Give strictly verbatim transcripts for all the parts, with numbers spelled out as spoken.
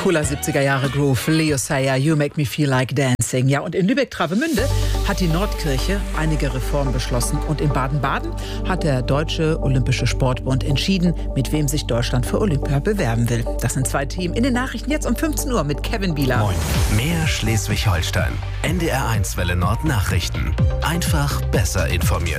Cooler siebziger Jahre Groove. Leo Sayer, You Make Me Feel Like Dancing. Ja, und in Lübeck-Travemünde hat die Nordkirche einige Reformen beschlossen. Und in Baden-Baden hat der Deutsche Olympische Sportbund entschieden, mit wem sich Deutschland für Olympia bewerben will. Das sind zwei Themen in den Nachrichten jetzt um fünfzehn Uhr mit Kevin Bieler. Moin. Mehr Schleswig-Holstein. N D R eins Welle Nord Nachrichten. Einfach besser informiert.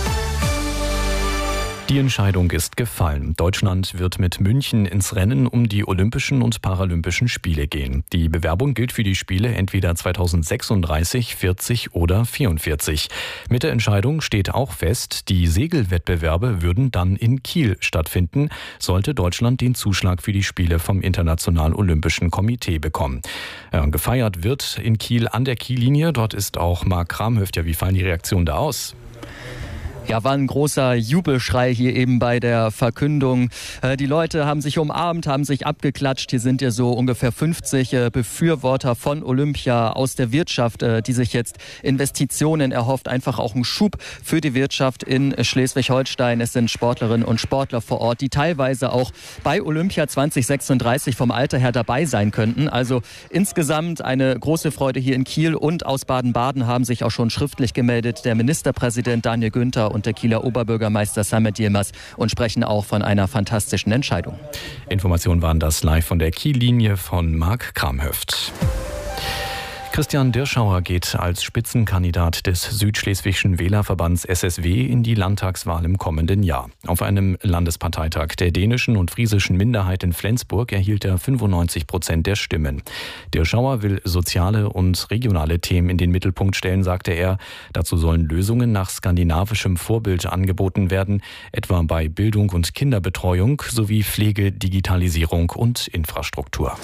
Die Entscheidung ist gefallen. Deutschland wird mit München ins Rennen um die Olympischen und Paralympischen Spiele gehen. Die Bewerbung gilt für die Spiele entweder zweitausendsechsunddreißig, vierzig oder vierundvierzig. Mit der Entscheidung steht auch fest, die Segelwettbewerbe würden dann in Kiel stattfinden, sollte Deutschland den Zuschlag für die Spiele vom Internationalen Olympischen Komitee bekommen. Ja, gefeiert wird in Kiel an der Kiellinie. Dort ist auch Marc Kramhöft. Ja, wie fallen die Reaktionen da aus? Ja, war ein großer Jubelschrei hier eben bei der Verkündung. Die Leute haben sich umarmt, haben sich abgeklatscht. Hier sind ja so ungefähr fünfzig Befürworter von Olympia aus der Wirtschaft, die sich jetzt Investitionen erhofft. Einfach auch einen Schub für die Wirtschaft in Schleswig-Holstein. Es sind Sportlerinnen und Sportler vor Ort, die teilweise auch bei Olympia zweitausendsechsunddreißig vom Alter her dabei sein könnten. Also insgesamt eine große Freude hier in Kiel, und aus Baden-Baden haben sich auch schon schriftlich gemeldet der Ministerpräsident Daniel Günther und der Kieler Oberbürgermeister Samet Yilmaz und sprechen auch von einer fantastischen Entscheidung. Informationen waren das live von der Kiellinie von Marc Kramhöft. Christian Dirschauer geht als Spitzenkandidat des Südschleswigschen Wählerverbands S S W in die Landtagswahl im kommenden Jahr. Auf einem Landesparteitag der dänischen und friesischen Minderheit in Flensburg erhielt er fünfundneunzig Prozent der Stimmen. Dirschauer will soziale und regionale Themen in den Mittelpunkt stellen, sagte er. Dazu sollen Lösungen nach skandinavischem Vorbild angeboten werden, etwa bei Bildung und Kinderbetreuung sowie Pflege, Digitalisierung und Infrastruktur.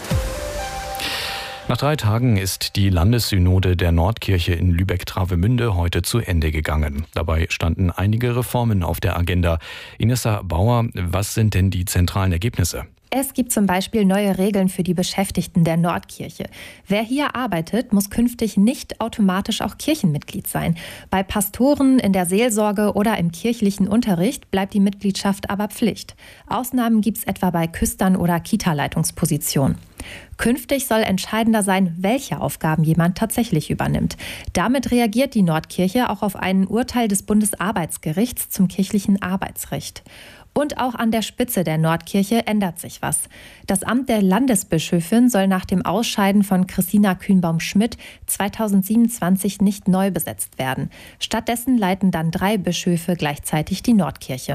Nach drei Tagen ist die Landessynode der Nordkirche in Lübeck-Travemünde heute zu Ende gegangen. Dabei standen einige Reformen auf der Agenda. Inessa Bauer, was sind denn die zentralen Ergebnisse? Es gibt zum Beispiel neue Regeln für die Beschäftigten der Nordkirche. Wer hier arbeitet, muss künftig nicht automatisch auch Kirchenmitglied sein. Bei Pastoren, in der Seelsorge oder im kirchlichen Unterricht bleibt die Mitgliedschaft aber Pflicht. Ausnahmen gibt es etwa bei Küstern oder Kita-Leitungspositionen. Künftig soll entscheidender sein, welche Aufgaben jemand tatsächlich übernimmt. Damit reagiert die Nordkirche auch auf ein Urteil des Bundesarbeitsgerichts zum kirchlichen Arbeitsrecht. Und auch an der Spitze der Nordkirche ändert sich was. Das Amt der Landesbischöfin soll nach dem Ausscheiden von Christina Kühnbaum-Schmidt zweitausendsiebenundzwanzig nicht neu besetzt werden. Stattdessen leiten dann drei Bischöfe gleichzeitig die Nordkirche.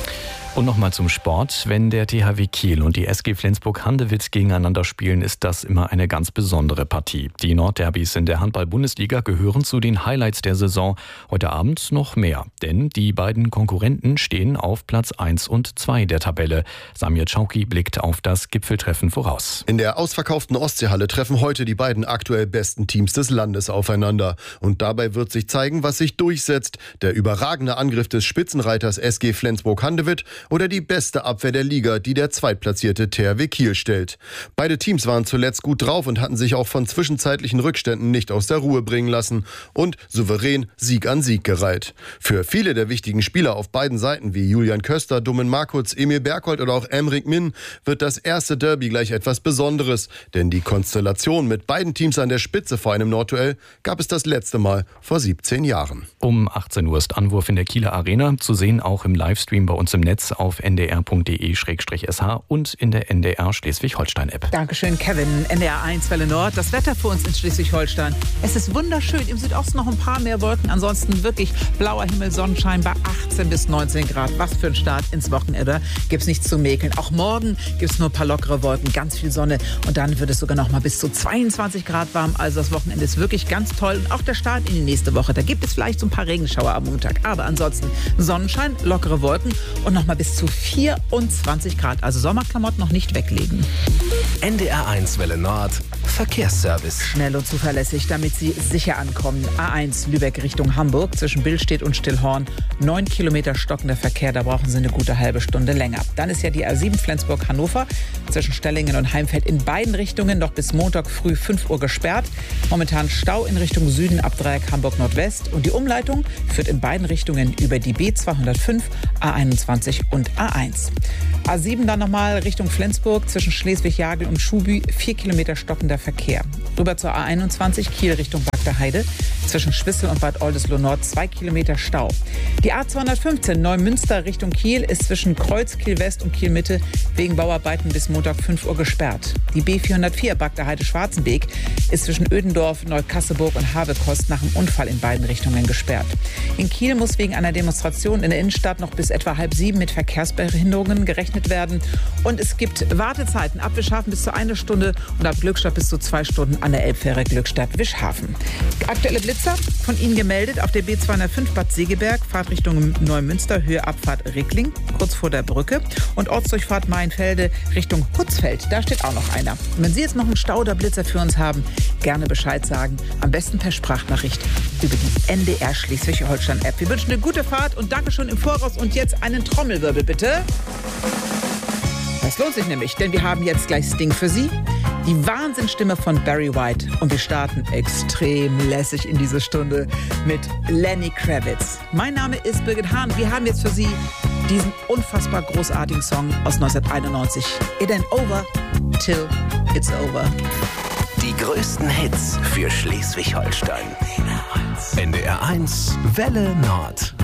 Und nochmal zum Sport. Wenn der T H W Kiel und die S G Flensburg-Handewitt gegeneinander spielen, ist das immer eine ganz besondere Partie. Die Nordderbys in der Handball-Bundesliga gehören zu den Highlights der Saison. Heute Abend noch mehr, denn die beiden Konkurrenten stehen auf Platz eins und zwei der Tabelle. Samir Czauki blickt auf das Gipfeltreffen voraus. In der ausverkauften Ostseehalle treffen heute die beiden aktuell besten Teams des Landes aufeinander. Und dabei wird sich zeigen, was sich durchsetzt. Der überragende Angriff des Spitzenreiters S G Flensburg-Handewitt oder die beste Abwehr der Liga, die der zweitplatzierte T H W Kiel stellt. Beide Teams waren zuletzt gut drauf und hatten sich auch von zwischenzeitlichen Rückständen nicht aus der Ruhe bringen lassen und souverän Sieg an Sieg gereiht. Für viele der wichtigen Spieler auf beiden Seiten wie Julian Köster, Domen Markutz, Emil Bergholt oder auch Emrik Min wird das erste Derby gleich etwas Besonderes, denn die Konstellation mit beiden Teams an der Spitze vor einem Nordduell gab es das letzte Mal vor siebzehn Jahren. Um achtzehn Uhr ist Anwurf in der Kieler Arena, zu sehen auch im Livestream bei uns im Netz auf n d r punkt d e slash s h und in der N D R Schleswig-Holstein-App. Dankeschön, Kevin. N D R eins Welle Nord. Das Wetter für uns in Schleswig-Holstein. Es ist wunderschön. Im Südosten noch ein paar mehr Wolken. Ansonsten wirklich blauer Himmel, Sonnenschein bei achtzehn bis neunzehn Grad. Was für ein Start ins Wochenende. Gibt's nichts zu mäkeln. Auch morgen gibt's nur ein paar lockere Wolken, ganz viel Sonne. Und dann wird es sogar noch mal bis zu zweiundzwanzig Grad warm. Also das Wochenende ist wirklich ganz toll. Und auch der Start in die nächste Woche. Da gibt es vielleicht so ein paar Regenschauer am Montag. Aber ansonsten Sonnenschein, lockere Wolken und noch mal bis zu vierundzwanzig Grad. Also Sommerklamotten noch nicht weglegen. N D R eins Welle Nord Verkehrsservice. Schnell und zuverlässig, damit Sie sicher ankommen. A eins Lübeck Richtung Hamburg zwischen Billstedt und Stillhorn. Neun Kilometer stockender Verkehr, da brauchen Sie eine gute halbe Stunde länger. Dann ist ja die A sieben Flensburg-Hannover zwischen Stellingen und Heimfeld in beiden Richtungen noch bis Montag früh fünf Uhr gesperrt. Momentan Stau in Richtung Süden ab Dreieck Hamburg Nordwest. Und die Umleitung führt in beiden Richtungen über die B zweihundertfünf, A einundzwanzig und A eins. A sieben dann nochmal Richtung Flensburg zwischen Schleswig-Jagel und Schuby, vier Kilometer stockender Verkehr. Rüber zur A einundzwanzig, Kiel Richtung Bagdaheide, zwischen Schwissel und Bad Oldesloe Nord zwei Kilometer Stau. Die A zweihundertfünfzehn Neumünster Richtung Kiel ist zwischen Kreuz, Kiel West und Kiel Mitte wegen Bauarbeiten bis Montag fünf Uhr gesperrt. Die B vierhundertvier Bagdaheide-Schwarzenbeek ist zwischen Ödendorf, Neukasseburg und Habekost nach einem Unfall in beiden Richtungen gesperrt. In Kiel muss wegen einer Demonstration in der Innenstadt noch bis etwa halb sieben mit Verkehrsbehinderungen gerechnet werden. Und es gibt Wartezeiten ab Wischhafen bis zu eine Stunde und ab Glückstadt bis zu zwei Stunden an der Elbfähre Glückstadt-Wischhafen. Aktuelle Blitzer von Ihnen gemeldet auf der B zweihundertfünf Bad Segeberg, Fahrt Richtung Neumünster, Höhe Abfahrt Rickling, kurz vor der Brücke und Ortsdurchfahrt Mainfelde Richtung Hutzfeld. Da steht auch noch einer. Und wenn Sie jetzt noch einen Stau oder Blitzer für uns haben, gerne Bescheid sagen. Am besten per Sprachnachricht über die N D R Schleswig-Holstein-App. Wir wünschen eine gute Fahrt und danke schon im Voraus. Und jetzt einen Trommelwirbel, bitte. Das lohnt sich nämlich, denn wir haben jetzt gleich Sting für Sie. Die Wahnsinnsstimme von Barry White. Und wir starten extrem lässig in diese Stunde mit Lenny Kravitz. Mein Name ist Birgit Hahn. Wir haben jetzt für Sie diesen unfassbar großartigen Song aus neunzehnhunderteinundneunzig. It ain't over till it's over. Die größten Hits für Schleswig-Holstein. N D R eins Welle Nord.